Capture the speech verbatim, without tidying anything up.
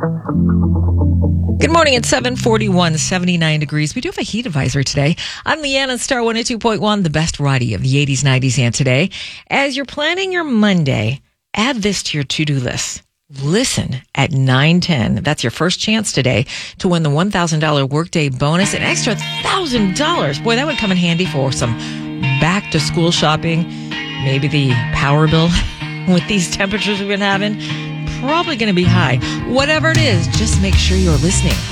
Good morning. It's seven forty-one, seventy-nine degrees. We do have a heat advisory today. I'm Leanna, Star one oh two point one, the best variety of the eighties, nineties, and today. As you're planning your Monday, add this to your to-do list. Listen at nine ten. That's your first chance today to win the one thousand dollars workday bonus, an extra one thousand dollars. Boy, that would come in handy for some back-to-school shopping. Maybe the power bill with these temperatures we've been having. Probably going to be high. Whatever it is, just make sure you're listening.